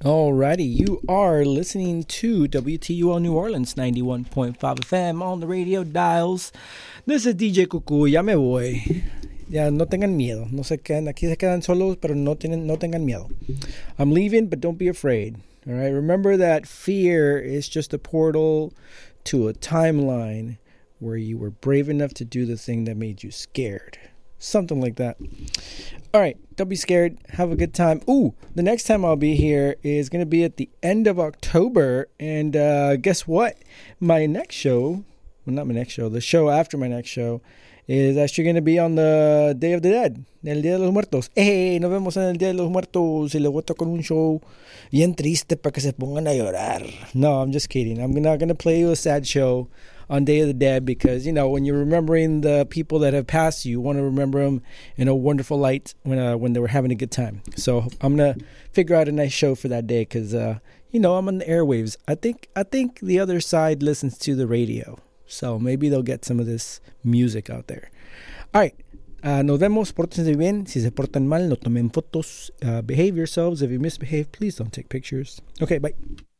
Alrighty, you are listening to WTUL New Orleans 91.5 FM on the radio dials. This is DJ Cucu, ya me voy. Ya no tengan miedo. No se quedan, aquí se quedan solos, pero no tengan miedo. I'm leaving, but don't be afraid. Alright, remember that fear is just a portal to a timeline where you were brave enough to do the thing that made you scared. Something like that. All right, don't be scared. Have a good time. Ooh, the next time I'll be here is going to be at the end of October. And guess what? My next show, well, not my next show, the show after my next show is actually going to be on the Day of the Dead, el Día de los Muertos. Hey, nos vemos en el Día de los Muertos y le voy a tocar un show bien triste para que se pongan a llorar. No, I'm just kidding. I'm not going to play you a sad show on Day of the Dead because, you know, when you're remembering the people that have passed, you want to remember them in a wonderful light when they were having a good time. So I'm going to figure out a nice show for that day because, you know, I'm on the airwaves. I think the other side listens to the radio. So maybe they'll get some of this music out there. All right. Nos vemos. Pórtense bien. Si se portan mal, no tomen fotos. Behave yourselves. If you misbehave, please don't take pictures. Okay, bye.